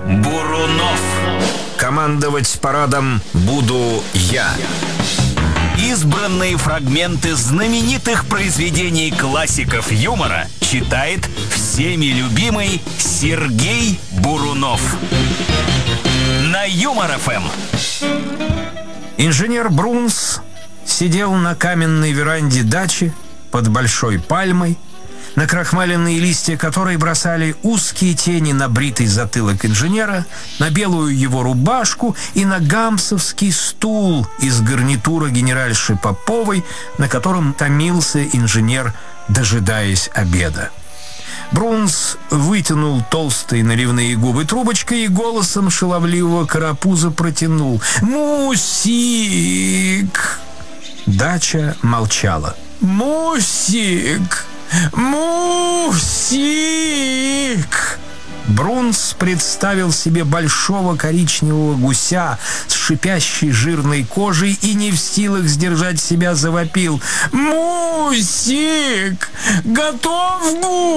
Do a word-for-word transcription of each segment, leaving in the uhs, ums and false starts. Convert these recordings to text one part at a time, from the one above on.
Бурунов. Командовать парадом буду я. Избранные фрагменты знаменитых произведений классиков юмора читает всеми любимый Сергей Бурунов. На Юмор-ФМ. Инженер Брунс сидел на каменной веранде дачи под большой пальмой, накрахмаленные листья которой бросали узкие тени на бритый затылок инженера, на белую его рубашку и на гамсовский стул из гарнитура генеральши Поповой, на котором томился инженер, дожидаясь обеда. Брунс вытянул толстые наливные губы трубочкой и голосом шаловливого карапуза протянул: «Мусик!» Дача молчала. «Мусик! Мусик!» Брунс представил себе большого коричневого гуся с шипящей жирной кожей и не в силах сдержать себя завопил: «Мусик! Готов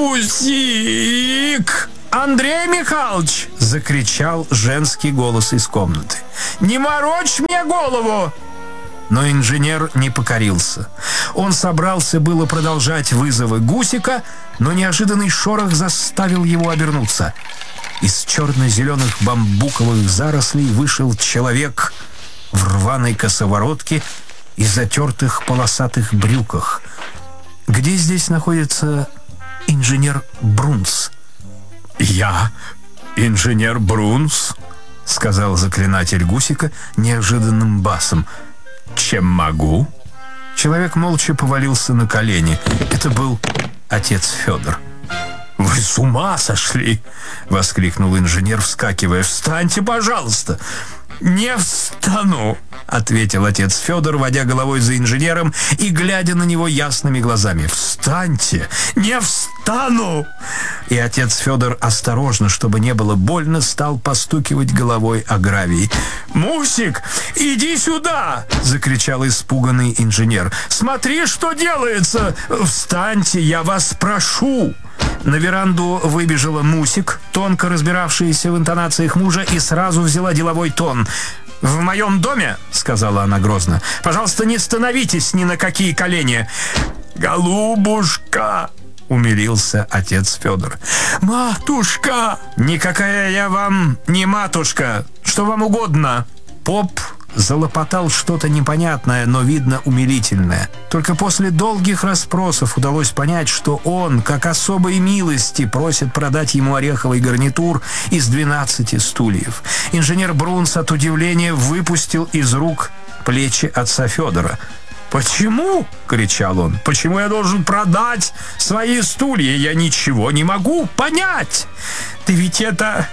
гусик!» «Андрей Михайлович!» — закричал женский голос из комнаты. «Не морочь мне голову!» Но инженер не покорился. Он собрался было продолжать вызовы гусика, но неожиданный шорох заставил его обернуться. Из черно-зеленых бамбуковых зарослей вышел человек в рваной косоворотке и затертых полосатых брюках. Где здесь находится инженер Брунс? «Я инженер Брунс», — сказал заклинатель гусика неожиданным басом. «Чем могу?» Человек молча повалился на колени. Это был отец Федор. «Вы с ума сошли!» — воскликнул инженер, вскакивая. «Встаньте, пожалуйста!» «Не встану!» — ответил отец Федор, водя головой за инженером и глядя на него ясными глазами. «Встаньте! Не встану!» И отец Федор осторожно, чтобы не было больно, стал постукивать головой о гравий. «Мусик, иди сюда!» — закричал испуганный инженер. «Смотри, что делается! Встаньте, я вас прошу!» На веранду выбежала Мусик, тонко разбиравшаяся в интонациях мужа, и сразу взяла деловой тон. «В моем доме, — сказала она грозно, — пожалуйста, не становитесь ни на какие колени!» «Голубушка!» — умилился отец Федор. «Матушка!» «Никакая я вам не матушка! Что вам угодно?» Поп залопотал что-то непонятное, но, видно, умилительное. Только после долгих расспросов удалось понять, что он, как особой милости, просит продать ему ореховый гарнитур из двенадцати стульев. Инженер Брунс от удивления выпустил из рук плечи отца Федора. «Почему?» — кричал он. «Почему я должен продать свои стулья? Я ничего не могу понять!» «Да ведь это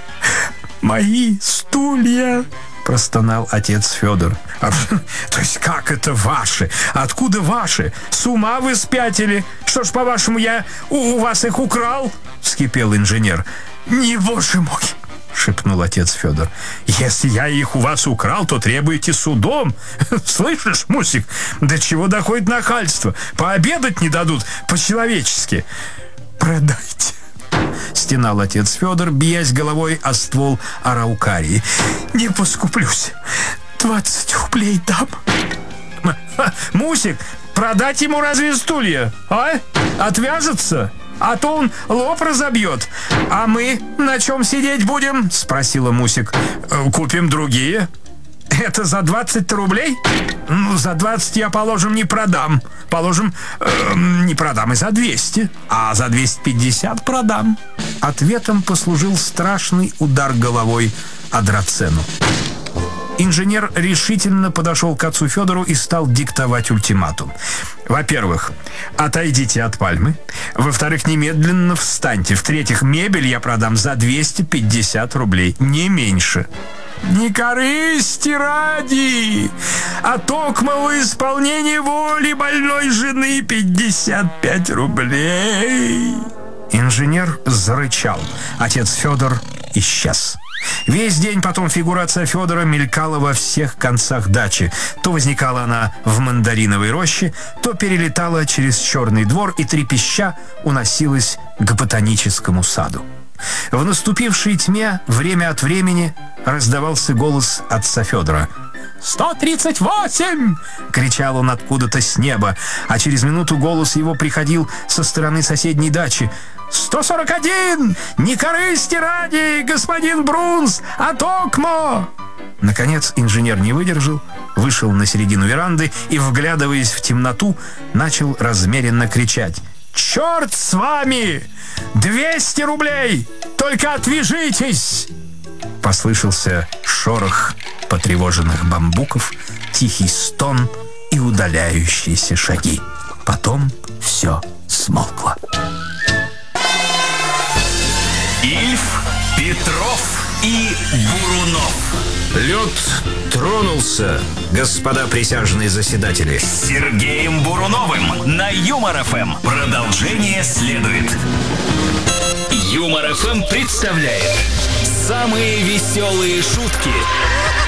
мои стулья!» — простонал отец Федор. А, «то есть как это ваши? Откуда ваши? С ума вы спятили? Что ж, по-вашему, я у, у вас их украл?» — вскипел инженер. «Не, боже мой!» — шепнул отец Федор. «Если я их у вас украл, то требуйте судом. Слышишь, Мусик, до чего доходит нахальство? Пообедать не дадут по-человечески». «Продайте!» — стенал отец Федор, биясь головой о ствол араукарии. «Не поскуплюсь. Двадцать рублей дам». «Мусик, продать ему разве стулья? А? Отвяжется? А то он лоб разобьет. А мы на чем сидеть будем?» — спросила Мусик. «Купим другие». «Это за двадцать рублей?» «Ну, за двадцать я, положим, не продам. Положим, э, не продам и за двести. А за двести пятьдесят продам». Ответом послужил страшный удар головой о драцену. Инженер решительно подошел к отцу Федору и стал диктовать ультиматум. «Во-первых, отойдите от пальмы. Во-вторых, немедленно встаньте. В-третьих, мебель я продам за двести пятьдесят рублей, не меньше». «Не корысти ради, а токмо в исполнении воли больной жены пятьдесят пять рублей». Инженер зарычал. Отец Федор исчез. Весь день потом фигура отца Федора мелькала во всех концах дачи. То возникала она в мандариновой роще, то перелетала через черный двор и, трепеща, уносилась к ботаническому саду. В наступившей тьме время от времени раздавался голос отца Федора. «сто тридцать восемь!» — кричал он откуда-то с неба, а через минуту голос его приходил со стороны соседней дачи. «сто сорок один! Не корысти ради, господин Брунс, а токмо!» Наконец инженер не выдержал, вышел на середину веранды и, вглядываясь в темноту, начал размеренно кричать. «Черт с вами! двести рублей! Только отвяжитесь!» Послышался шорох потревоженных бамбуков, тихий стон и удаляющиеся шаги. Потом все смолкло. Ильф, Петров и Бурунов. Лед тронулся, господа присяжные заседатели. С Сергеем Буруновым на Юмор-ФМ. Продолжение следует. Юмор-ФМ представляет самые веселые шутки